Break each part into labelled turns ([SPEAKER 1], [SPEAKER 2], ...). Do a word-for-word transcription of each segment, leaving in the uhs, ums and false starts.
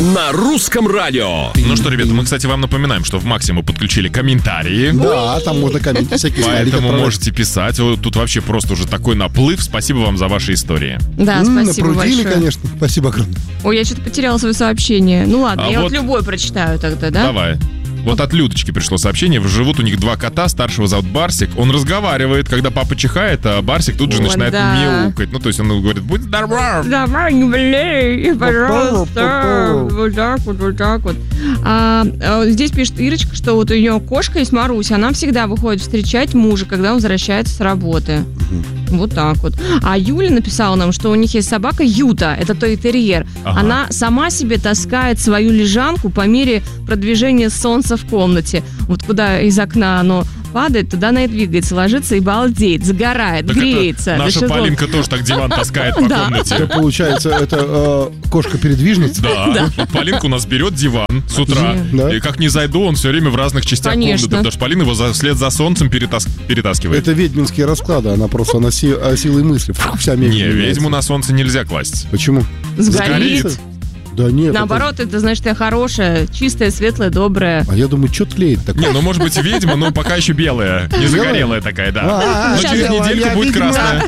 [SPEAKER 1] на русском радио.
[SPEAKER 2] Ну что, ребята, мы, кстати, вам напоминаем, что в Максе мы подключили комментарии.
[SPEAKER 3] Да, там можно комменты всякие.
[SPEAKER 2] Поэтому можете писать. Тут вообще просто уже такой наплыв. Спасибо вам за ваши истории.
[SPEAKER 4] Да, спасибо
[SPEAKER 3] Напрудили,
[SPEAKER 4] большое.
[SPEAKER 3] конечно. Спасибо огромное.
[SPEAKER 4] Ой, я что-то потеряла свое сообщение. Ну ладно,
[SPEAKER 2] А
[SPEAKER 4] я
[SPEAKER 2] вот-
[SPEAKER 4] вот любой прочитаю тогда, да?
[SPEAKER 2] Давай. Вот от Людочки пришло сообщение. Живут у них два кота, старшего зовут Барсик. Он разговаривает, когда папа чихает, а Барсик тут же
[SPEAKER 4] О,
[SPEAKER 2] начинает
[SPEAKER 4] да.
[SPEAKER 2] мяукать. Ну, то есть он говорит, будь здоров.
[SPEAKER 4] Давай, не болей, пожалуйста. Вот так вот, вот так вот. А, а, здесь пишет Ирочка, что вот у нее кошка есть Маруся, она всегда выходит встречать мужа, когда он возвращается с работы. Вот так вот. А Юля написала нам, что у них есть собака Юта, это той-терьер.
[SPEAKER 2] Ага.
[SPEAKER 4] Она сама себе таскает свою лежанку по мере продвижения солнца в комнате. Вот куда из окна оно падает, туда она и двигается, ложится и балдеет, загорает,
[SPEAKER 2] Так
[SPEAKER 4] греется.
[SPEAKER 2] это наша
[SPEAKER 4] Да что
[SPEAKER 2] Полинка тоже так диван таскает по
[SPEAKER 4] Да.
[SPEAKER 2] комнате.
[SPEAKER 3] Это получается, это э, кошка-передвижница?
[SPEAKER 2] Да. Вот Полинка у нас берет диван с утра.
[SPEAKER 3] Да.
[SPEAKER 2] И как не зайду, он все время в разных частях
[SPEAKER 4] Конечно.
[SPEAKER 2] комнаты. Потому что Полина его за- вслед за солнцем перетас- перетаскивает.
[SPEAKER 3] Это ведьминские расклады, она просто она си- а, силой мысли. Фу, вся мебель
[SPEAKER 2] Не,
[SPEAKER 3] меняется.
[SPEAKER 2] ведьму на солнце нельзя класть.
[SPEAKER 3] Почему?
[SPEAKER 4] Сгорит.
[SPEAKER 2] Сгорит.
[SPEAKER 3] Да нет.
[SPEAKER 4] Наоборот, это значит, я хорошая, чистая, светлая, добрая.
[SPEAKER 3] это- А я думаю, что тлеет такое?
[SPEAKER 2] Не, ну может быть ведьма, но пока еще белая. Не загорелая такая, да.
[SPEAKER 3] А,
[SPEAKER 2] Но
[SPEAKER 4] сейчас
[SPEAKER 2] через
[SPEAKER 3] белая,
[SPEAKER 2] недельку
[SPEAKER 3] я
[SPEAKER 2] будет
[SPEAKER 3] ведьма.
[SPEAKER 2] красная.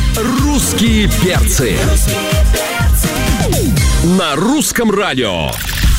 [SPEAKER 1] Русские перцы на русском радио.